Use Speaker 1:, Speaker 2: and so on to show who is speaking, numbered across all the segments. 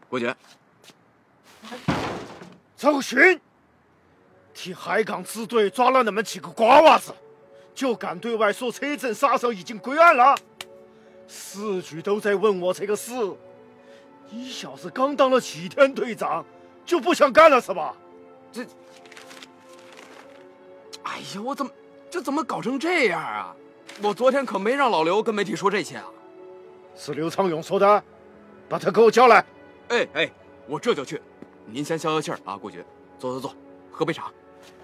Speaker 1: 郭决，
Speaker 2: 周巡，替海港支队抓了那么几个瓜娃子，就敢对外说车震杀手已经归案了。市局都在问我这个事，你小子刚当了几天队长，就不想干了是吧？
Speaker 1: 哎呀，这怎么搞成这样啊？我昨天可没让老刘跟媒体说这些啊。
Speaker 2: 是刘长勇说的，把他给我叫来。
Speaker 1: 哎，我这就去。您先消消气儿啊，郭决，坐，喝杯茶。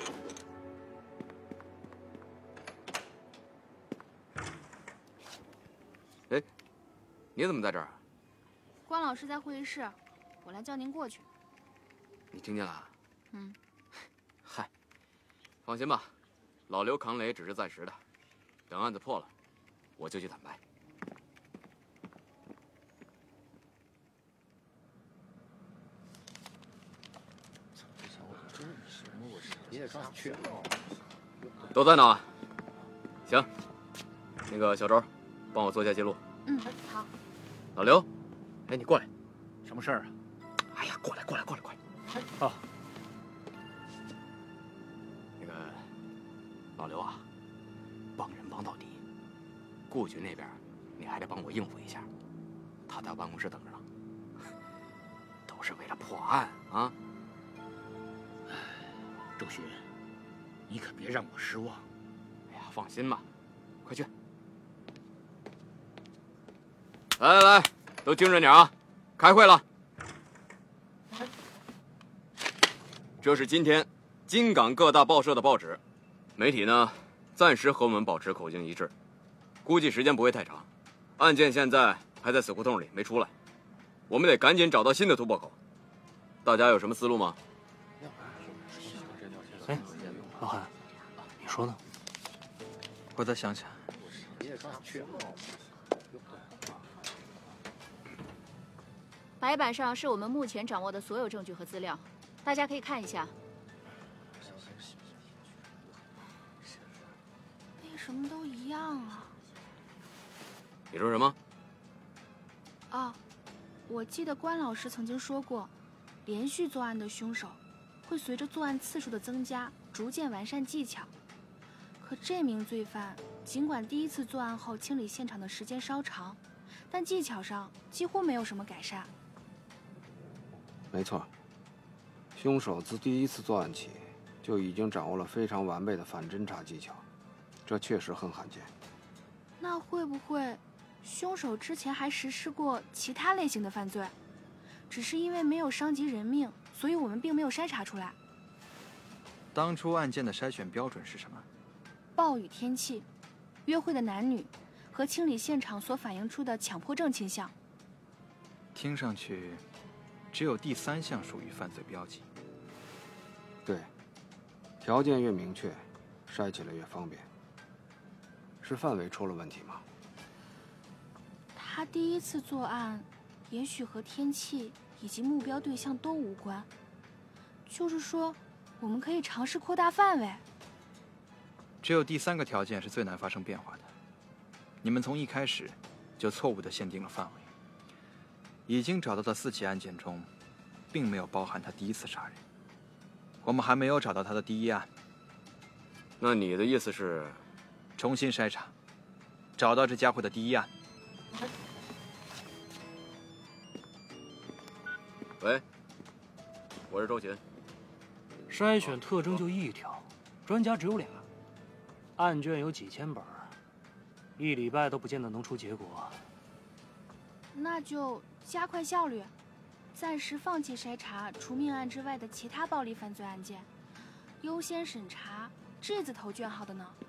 Speaker 1: 哎，你怎么在这儿啊？
Speaker 3: 关老师在会议室，我来叫您过去。
Speaker 1: 你听见了？
Speaker 3: 嗯。
Speaker 1: 嗨，放心吧，老刘扛雷只是暂时的，等案子破了，我就去坦白。都在呢。行，那个小周，帮我做一下记录。
Speaker 3: 嗯，好。
Speaker 1: 老刘，哎，你过来。
Speaker 2: 什么事儿啊？
Speaker 1: 哎呀，过来。
Speaker 2: 啊。
Speaker 1: 那个老刘啊，帮人帮到底。顾局那边，你还得帮我应付一下，他在办公室等着呢。都是为了破案啊。
Speaker 4: 周巡，你可别让我失望。
Speaker 1: 哎呀，放心吧，快去。来，都精神点啊，开会了。这是今天京港各大报社的报纸，媒体呢暂时和我们保持口径一致，估计时间不会太长。案件现在还在死胡同里没出来，我们得赶紧找到新的突破口。大家有什么思路吗？
Speaker 5: 哎，老韩，你说呢？
Speaker 6: 我再想想。
Speaker 3: 白板上是我们目前掌握的所有证据和资料，大家可以看一下。为什么都一样啊？
Speaker 1: 你说什么？
Speaker 3: 哦，我记得关老师曾经说过，连续作案的凶手会随着作案次数的增加，逐渐完善技巧。可这名罪犯尽管第一次作案后清理现场的时间稍长，但技巧上几乎没有什么改善。
Speaker 7: 没错，凶手自第一次作案起就已经掌握了非常完备的反侦查技巧，这确实很罕见。
Speaker 3: 那会不会凶手之前还实施过其他类型的犯罪，只是因为没有伤及人命，所以我们并没有筛查出来？
Speaker 6: 当初案件的筛选标准是什么？
Speaker 3: 暴雨天气、约会的男女和清理现场所反映出的强迫症倾向。
Speaker 6: 听上去只有第3项属于犯罪标记。
Speaker 7: 对，条件越明确，筛起来越方便。是范围出了问题吗？
Speaker 3: 他第一次作案，也许和天气以及目标对象都无关。就是说，我们可以尝试扩大范围。
Speaker 6: 只有第3个条件是最难发生变化的。你们从一开始就错误地限定了范围。已经找到的4起案件中，并没有包含他第一次杀人。我们还没有找到他的第1案。
Speaker 1: 那你的意思是？
Speaker 6: 重新筛查，找到这家伙的第1案。
Speaker 1: 喂，我是周群。
Speaker 5: 筛选特征就1条，专家只有2，案卷有几千本，1礼拜都不见得能出结果。
Speaker 3: 那就加快效率，暂时放弃筛查除命案之外的其他暴力犯罪案件，优先审查 G 字头卷号的呢。